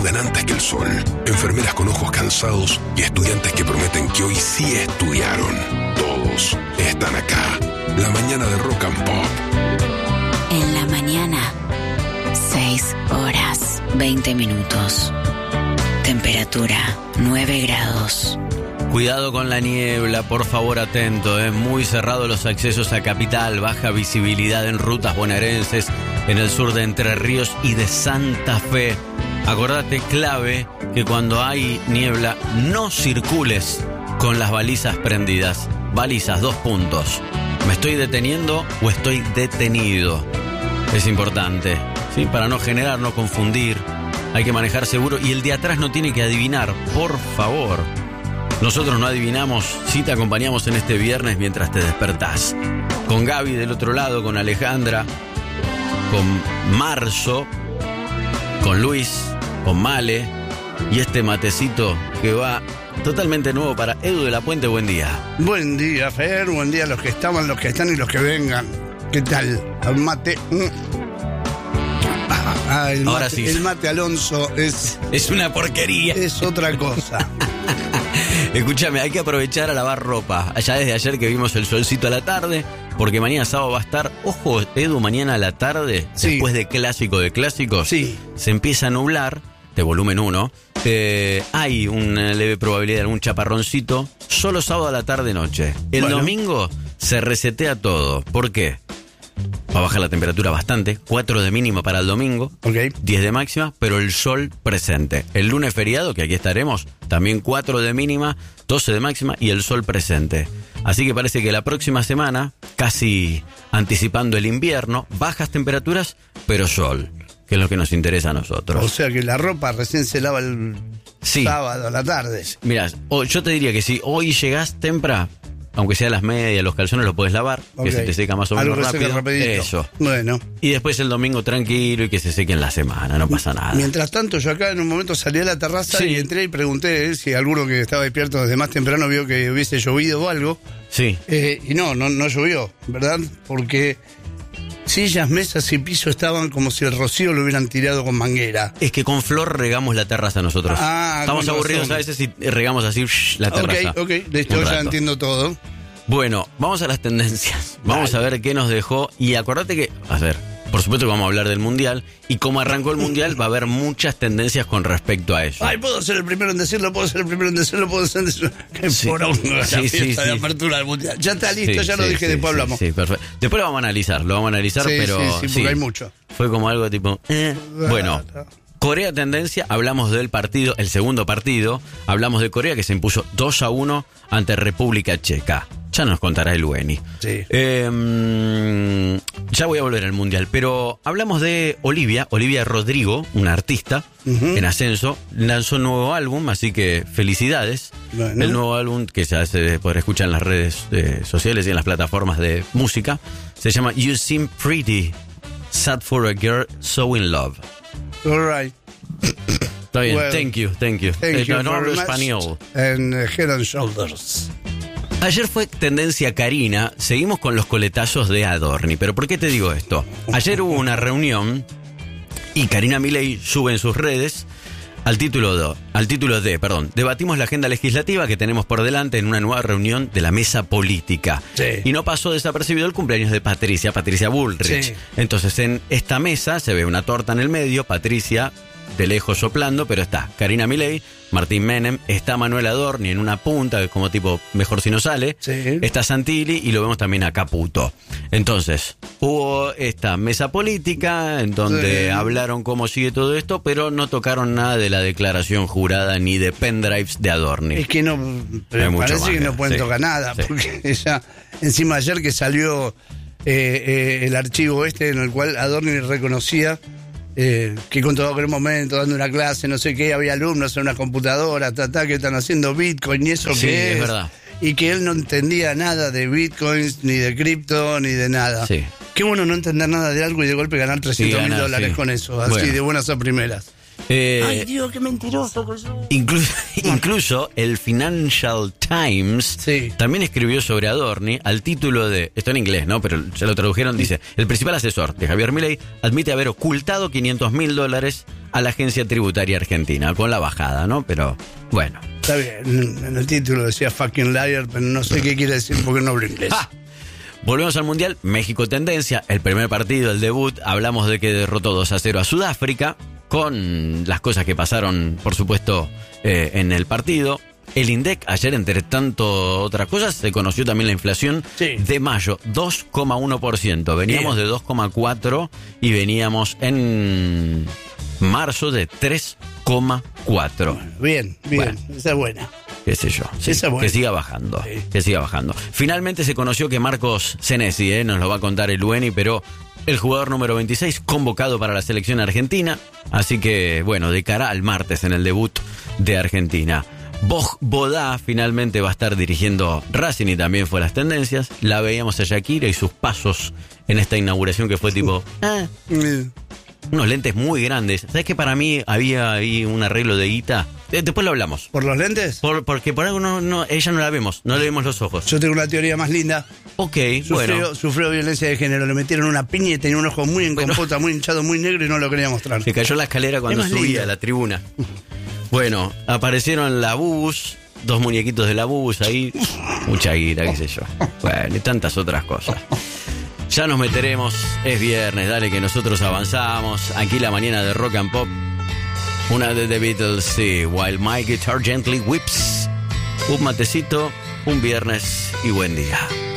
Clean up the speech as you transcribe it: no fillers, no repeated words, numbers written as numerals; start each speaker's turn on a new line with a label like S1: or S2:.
S1: vuelan antes que el sol, enfermeras con ojos cansados y estudiantes que prometen que hoy sí estudiaron. Todos están acá. La mañana de Rock and Pop.
S2: En la mañana, 6 horas, 20 minutos. Temperatura, 9 grados.
S3: Cuidado con la niebla, por favor, atento, muy cerrados los accesos a Capital, baja visibilidad en rutas bonaerenses, en el sur de Entre Ríos y de Santa Fe. Acordate, clave, que cuando hay niebla no circules con las balizas prendidas. Balizas, 2 puntos. ¿Me estoy deteniendo o estoy detenido? Es importante, ¿sí? Para no generar, no confundir. Hay que manejar seguro y el de atrás no tiene que adivinar, por favor. Nosotros no adivinamos, sí te acompañamos en este viernes mientras te despertás. Con Gaby del otro lado, con Alejandra, con Marzo, con Luis, con Male y este matecito que va totalmente nuevo para Edu de la Puente. Buen día.
S4: Buen día, Fer, buen día a los que estaban, los que están y los que vengan. ¿Qué tal? El mate.
S3: Ahora
S4: mate,
S3: sí.
S4: El mate Alonso es
S3: una porquería.
S4: Es otra cosa.
S3: Escúchame, hay que aprovechar a lavar ropa. Ya desde ayer que vimos el solcito a la tarde, porque mañana sábado va a estar, ojo, Edu, mañana a la tarde,
S4: sí,
S3: después de Clásico de Clásicos,
S4: sí,
S3: se empieza a nublar, de volumen 1, hay una leve probabilidad de algún chaparroncito, solo sábado a la tarde-noche. El domingo se resetea todo. ¿Por qué? Va a bajar la temperatura bastante, 4 de mínima para el domingo, 10 de máxima, pero el sol presente. El lunes feriado, que aquí estaremos, también 4 de mínima, 12 de máxima y el sol presente. Así que parece que la próxima semana, casi anticipando el invierno, bajas temperaturas, pero sol, que es lo que nos interesa a nosotros.
S4: O sea que la ropa recién se lava el sábado a la tarde.
S3: Mirá, yo te diría que si hoy llegás temprano, aunque sea las medias, los calzones los puedes lavar, que se te seca más o menos rápido. Eso.
S4: Bueno.
S3: Y después el domingo tranquilo y que se seque en la semana, no pasa nada.
S4: Mientras tanto, yo acá en un momento salí a la terraza y entré y pregunté si alguno que estaba despierto desde más temprano vio que hubiese llovido o algo.
S3: Sí.
S4: Y no llovió, ¿verdad? Porque sillas, mesas y piso estaban como si el rocío lo hubieran tirado con manguera.
S3: Es que con flor regamos la terraza nosotros. Estamos aburridos a veces y regamos así la terraza.
S4: Ok, de hecho ya entiendo todo.
S3: Bueno, vamos a las tendencias. Vamos a ver qué nos dejó. Y acordate que, por supuesto que vamos a hablar del Mundial. Y como arrancó el Mundial, va a haber muchas tendencias con respecto a eso.
S4: Puedo ser el primero en decirlo, puedo ser el primero en decirlo. Qué poronga la fiesta de apertura del Mundial. Ya está listo, ya lo dije, después hablamos.
S3: Sí, perfecto. Después lo vamos a analizar, pero...
S4: Sí, porque hay mucho.
S3: Fue como algo tipo... Bueno, Corea tendencia, hablamos del partido, el segundo partido. Hablamos de Corea que se impuso 2-1 ante República Checa. Ya nos contará el Ueni.
S4: Sí.
S3: Ya voy a volver al Mundial, pero hablamos de Olivia Rodrigo, una artista en ascenso, lanzó un nuevo álbum, así que felicidades. Bueno. El nuevo álbum que ya se podrá escuchar en las redes sociales y en las plataformas de música, se llama You Seem Pretty, Sad for a Girl So in Love.
S4: All right.
S3: Está bien, thank you. No hablo español.
S4: And Head and Shoulders.
S3: Ayer fue tendencia Karina, seguimos con los coletazos de Adorni, pero ¿por qué te digo esto? Ayer hubo una reunión y Karina Milei sube en sus redes al título de, debatimos la agenda legislativa que tenemos por delante en una nueva reunión de la mesa política.
S4: Sí.
S3: Y no pasó desapercibido el cumpleaños de Patricia Bullrich. Sí. Entonces en esta mesa se ve una torta en el medio, Patricia de lejos soplando, pero está Karina Milei, Martín Menem, está Manuel Adorni en una punta, como tipo mejor si no sale, está Santilli y lo vemos también a Caputo. Entonces, hubo esta mesa política en donde hablaron cómo sigue todo esto, pero no tocaron nada de la declaración jurada ni de pendrives de Adorni.
S4: Es que no, parece que no pueden tocar nada, porque ella, encima ayer que salió el archivo en el cual Adorni reconocía que contaba con un momento dando una clase, no sé qué, había alumnos en una computadora, que están haciendo Bitcoin y eso que
S3: es verdad.
S4: Y que él no entendía nada de Bitcoins, ni de cripto, ni de nada. Sí. Qué bueno no entender nada de algo y de golpe ganar $300,000 con eso, así de buenas a primeras. Ay, Dios, qué mentiroso.
S3: Incluso el Financial Times también escribió sobre Adorni al título de, esto en inglés, ¿no? Pero ya lo tradujeron, dice, el principal asesor de Javier Milei admite haber ocultado $500,000 a la Agencia Tributaria Argentina, con la bajada, ¿no? Pero bueno.
S4: Está bien, en el título decía fucking liar, pero no sé qué quiere decir porque no hablo inglés.
S3: ¡Ah! Volvemos al Mundial, México tendencia, el primer partido, el debut, hablamos de que derrotó 2-0 a Sudáfrica, con las cosas que pasaron, por supuesto, en el partido. El INDEC, ayer, entre tanto otras cosas, se conoció también la inflación de mayo, 2,1%. Veníamos de 2,4% y veníamos en marzo de 3,4%.
S4: Bien, esa es buena.
S3: Qué sé yo, que siga bajando, que siga bajando. Finalmente se conoció que Marcos Senesi, nos lo va a contar el Lueni, pero el jugador número 26 convocado para la selección argentina, así que bueno, de cara al martes en el debut de Argentina. Bodá finalmente va a estar dirigiendo Racing y también fue las tendencias. La veíamos a Shakira y sus pasos en esta inauguración que fue tipo... unos lentes muy grandes. ¿Sabes que para mí había ahí un arreglo de guita? Después lo hablamos.
S4: ¿Por los lentes?
S3: Porque por algo ella no la vemos, no le vemos los ojos.
S4: Yo tengo una teoría más linda.
S3: Ok, bueno.
S4: Sufrió violencia de género, le metieron una piña y tenía un ojo muy en compota, muy hinchado, muy negro y no lo quería mostrar.
S3: Se cayó la escalera cuando subía a la tribuna. Bueno, aparecieron la Bubus, 2 muñequitos de la Bubus ahí, mucha guita, qué sé yo. Bueno, y tantas otras cosas. Ya nos meteremos, es viernes, dale que nosotros avanzamos. Aquí la mañana de Rock and Pop. Una de The Beatles, sí. While My Guitar Gently Whips. Un matecito, un viernes y buen día.